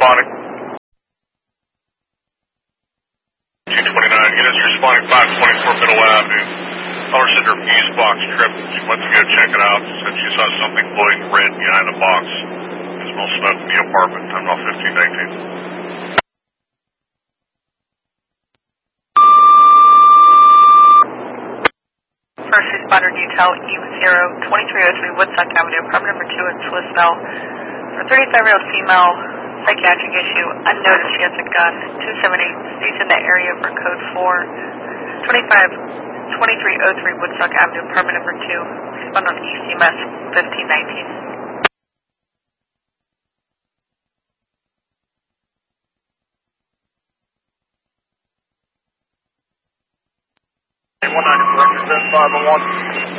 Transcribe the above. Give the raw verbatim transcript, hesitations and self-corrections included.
responding. two twenty-nine, units responding five twenty-four Middle Avenue. Caller said her fuse box tripped. She went to go check it out. Said she saw something glowing red behind the box. There's no smoke in the apartment. I'm off fifteen nineteen. First responder detail E zero twenty-three oh three Woodstock Avenue, apartment number two in Swisnell. For thirty-five-year-old female, psychiatric issue, unnoticed, she has a gun. two seventy-eight stays in the area for code four. twenty-five twenty-three oh three Woodstock Avenue, apartment number two. Respond on E C M S fifteen nineteen. one nine, represent five oh one.